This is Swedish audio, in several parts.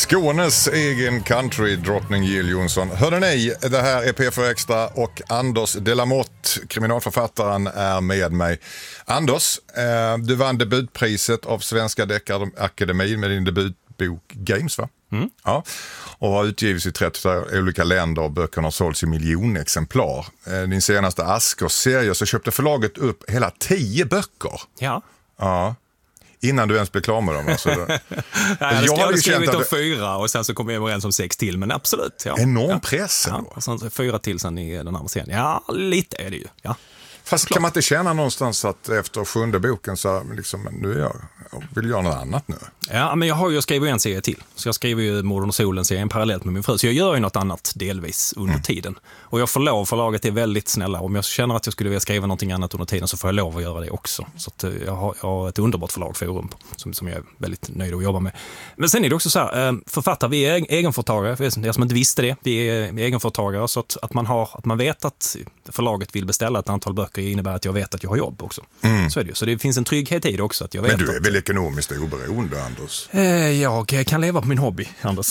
Skånes egen country-drottning Jill Johnson. Hörde ni, det här är P4 Extra och Anders Delamotte, kriminalförfattaren, är med mig. Anders, du vann debutpriset av Svenska Deckarakademin med din debutbok Games, va? Mm. Ja. Och har utgivits i 30 olika länder och böckerna har sålts i miljonexemplar. Din senaste Asker-serie så köpte förlaget upp hela 10 böcker. Ja. Ja. Innan du ens blev klar med dem. Alltså. Jag hade skrivit om 4 och sen så kom jag överens om 6 till, men absolut. Ja. Enorm press. Ja, och sen 4 till sen i den andra serien. Ja, lite är det ju. Ja. Fast kan man inte känna någonstans att efter 7:e boken så liksom, nu är jag vill göra något annat nu? Ja, men jag har ju skrivit en serie till. Så jag skriver ju Morden och solen-serien parallellt med min fru. Så jag gör ju något annat delvis under tiden. Och jag får lov, förlaget är väldigt snälla. Om jag känner att jag skulle vilja skriva någonting annat under tiden så får jag lov att göra det också. Så att jag har ett underbart förlag, Forum, som jag är väldigt nöjd att jobba med. Men sen är det också så här, författare, vi är egenföretagare. För er som inte visste det, vi är egenföretagare. Så att man vet att förlaget vill beställa ett antal böcker innebär att jag vet att jag har jobb också. Så är det ju. Så det finns en trygghet i det också. Att jag vet. Men du är väl ekonomiskt oberoende, Anders? Jag kan leva på min hobby, Anders.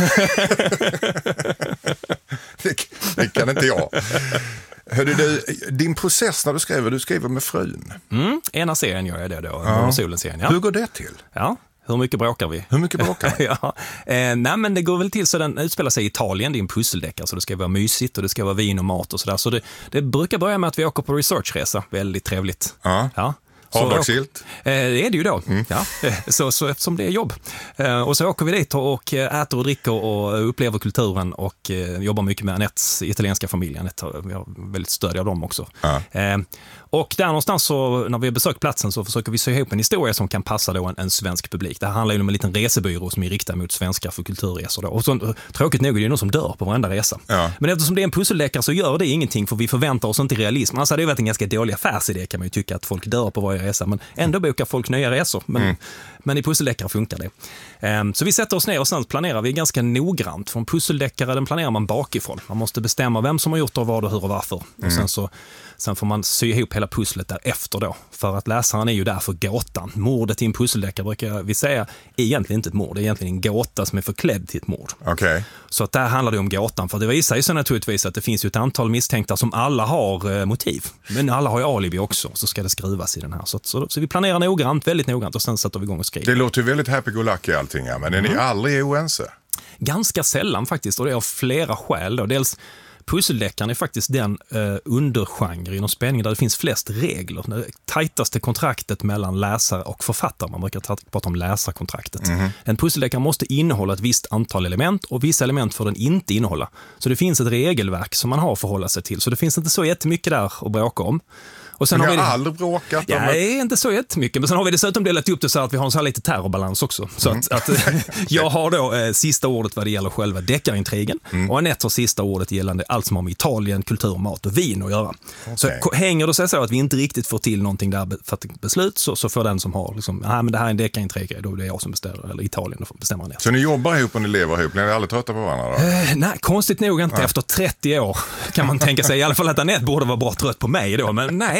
Det kan inte jag. Hörde du, din process när du skriver med frun? Ena serien gör jag det då, Morden och solen-serien. Ja. Hur går det till? Ja. Hur mycket bråkar vi? Ja. Nej, men det går väl till så den utspelar sig i Italien. Det är en pusseldeckare så det ska vara mysigt och det ska vara vin och mat och sådär. Så det brukar börja med att vi åker på researchresa. Väldigt trevligt. Ja. Avdragsgillt? Det är det ju då. Ja. Så eftersom det är jobb. Och så åker vi dit och äter och dricker och upplever kulturen och jobbar mycket med Anettes italienska familj. Anette, vi har väldigt stöd av dem också. Ja. Och där någonstans så, när vi har besökt platsen så försöker vi sy ihop en historia som kan passa då en svensk publik. Det här handlar ju om en liten resebyrå som är riktad mot svenskar för kulturresor. Då. Och så, tråkigt nog är det ju någon som dör på varenda resa. Ja. Men eftersom det är en pusseldeckare så gör det ingenting för vi förväntar oss inte realism. Alltså det har varit en ganska dålig affärsidé kan man ju tycka att folk dör på varje resa. Men ändå bokar folk nya resor. Men i pusseldeckare funkar det. Så vi sätter oss ner och sen planerar vi ganska noggrant. För en pusseldeckare den planerar man bakifrån. Man måste bestämma vem som har gjort det och vad och hur och varför. Och sen får man sy ihop hela pusslet därefter då. För att läsaren är ju där för gåtan. Mordet i en pusseldeckare brukar vi säga är egentligen inte ett mord. Det är egentligen en gåta som är förklädd till ett mord. Okay. Så att där handlar det om gåtan. För det visar ju så naturligtvis att det finns ju ett antal misstänkta som alla har motiv. Men alla har ju alibi också. Så ska det skruvas i den här. Så vi planerar noggrant, väldigt noggrant och sen sätter vi igång och skriver. Det låter ju väldigt happy-go-lucky allting här, men är ni aldrig oense? Ganska sällan faktiskt och det är av flera skäl då. Dels pusseldeckaren är faktiskt den undergenre inom spänning där det finns flest regler. Det tajtaste kontraktet mellan läsare och författare. Man brukar prata om läsarkontraktet. En pusseldeckare måste innehålla ett visst antal element och vissa element får den inte innehålla. Så det finns ett regelverk som man har att förhålla sig till. Så det finns inte så jättemycket där att bråka om. Och sen men har vi aldrig bråkat? Ja, det är inte så jättemycket. Men sen har vi dessutom delat upp det så att vi har en så här lite terrorbalans också. Så att jag har då sista ordet vad det gäller själva deckarintrigen. Och Anette har sista ordet gällande allt som har med Italien, kultur, mat och vin att göra. Okay. Så hänger det sig så att vi inte riktigt får till någonting där för att beslut så får den som har liksom, men det här är en deckarintrig, då är det jag som bestämmer, eller Italien bestämmer Anette. Så ni jobbar ihop och ni lever ihop? Ni är aldrig trötta på varandra då? Nej, konstigt nog inte. Efter 30 år kan man tänka sig. I alla fall att Anette borde vara bra trött på mig då. Men nej,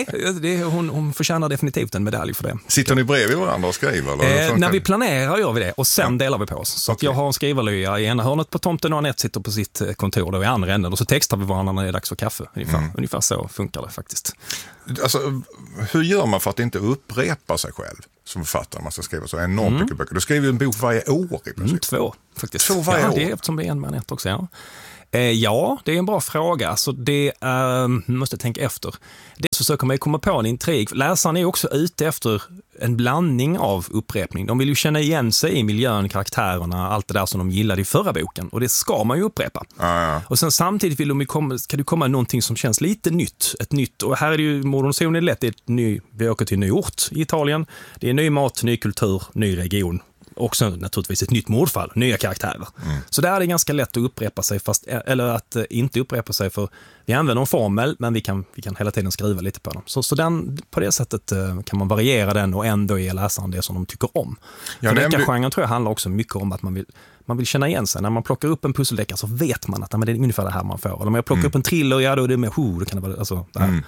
hon förtjänar definitivt en medalj för det. Sitter ni bredvid varandra och skriver? Eller? När vi planerar gör vi det och sen delar vi på oss. Så att jag har en skrivarlya i ena hörnet på tomten och Anette sitter på sitt kontor då i andra änden och så textar vi varandra när det är dags för kaffe. Ungefär så funkar det faktiskt. Alltså, hur gör man för att inte upprepa sig själv som författare? Man ska skriva så enormt mycket böcker. Du skriver ju en bok varje år i princip. 2 faktiskt. 2 varje år? Det är eftersom det är en med Anette också, ja. Ja, det är en bra fråga. Alltså det måste jag tänka efter. Dels försöker man komma på en intrig. Läsaren är också ute efter en blandning av upprepning. De vill ju känna igen sig i miljön, karaktärerna, allt det där som de gillade i förra boken. Och det ska man ju upprepa. Och sen samtidigt vill ska det komma någonting som känns lite nytt. Ett nytt, och här är det ju Morden och solen är lätt. Vi åker till en ny ort i Italien. Det är ny mat, ny kultur, ny region. Också naturligtvis ett nytt mordfall, nya karaktärer. Så där är det ganska lätt att upprepa sig, eller att inte upprepa sig, för vi använder en formel, men vi kan hela tiden skriva lite på dem. Så på det sättet kan man variera den och ändå ge läsaren det som de tycker om. För deckargenren tror jag handlar också mycket om att man vill känna igen sig. När man plockar upp en pusseldeckare så vet man att det är ungefär det här man får. Eller om jag plockar upp en thriller, då är det med då kan det vara alltså, det här.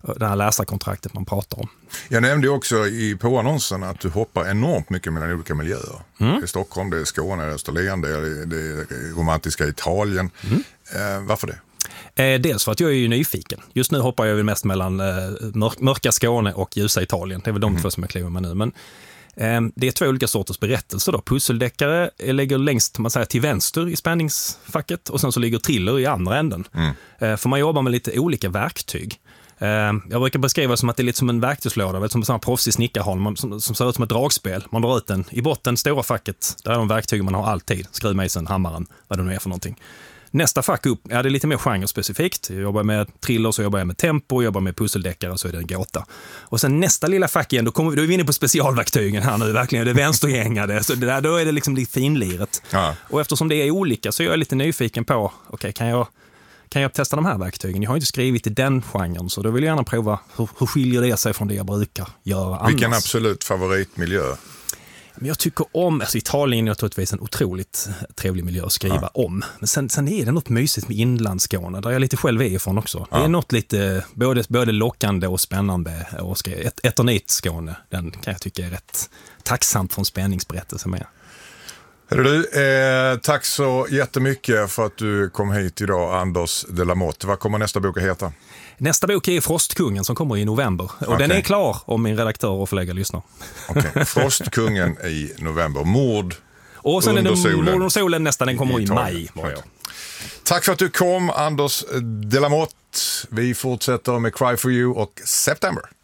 det här läsarkontraktet man pratar om. Jag nämnde också på annonsen att du hoppar enormt mycket mellan olika miljöer. Det är Stockholm, det är Skåne, det är Österlen, det är romantiska Italien. Varför det? Dels för att jag är ju nyfiken. Just nu hoppar jag väl mest mellan mörka Skåne och ljusa Italien. Det är väl de två som jag kliver med nu. Men det är två olika sorters berättelser då. Pusseldeckare ligger längst man säger, till vänster i spänningsfacket och sen så ligger thriller i andra änden. För man jobbar med lite olika verktyg. Jag brukar beskriva det som att det är lite som en verktygslåda, som en sån här proffsig snickarhåll som ser ut som ett dragspel. Man drar ut den i botten, stora facket, där är de verktyg man har alltid. Skruvmejseln, hammaren, vad det nu är för någonting. Nästa fack upp, det är lite mer genrespecifikt. Jag jobbar med thriller, så jobbar jag med tempo, jag jobbar med pusseldeckare, så är det en gåta. Och sen nästa lilla fack igen, då är vi inne på specialverktygen här nu, verkligen. Det är vänstergängade, så då är det liksom lite finliret. Ja. Och eftersom det är olika så är jag lite nyfiken på, kan jag testa de här verktygen? Jag har inte skrivit i den genren, så då vill jag gärna prova hur skiljer det sig från det jag brukar göra annars. Vilken absolut favoritmiljö? Men jag tycker om, Italien är naturligtvis en otroligt trevlig miljö att skriva om. Men sen är det något mysigt med inlandsskåne, där jag lite själv är ifrån också. Det är något lite både lockande och spännande. Och Eternitskåne, den kan jag tycka är rätt tacksamt från spänningsberättelse med. Hörru du, tack så jättemycket för att du kom hit idag, Anders Delamotte. Vad kommer nästa bok att heta? Nästa bok är Frostkungen som kommer i november. Och den är klar om min redaktör och förläggare lyssnar. Okej. Frostkungen i november. Mord och sen under solen. Mord under solen nästa, den kommer i maj. Tack för att du kom, Anders Delamotte. Vi fortsätter med Cry for You och September.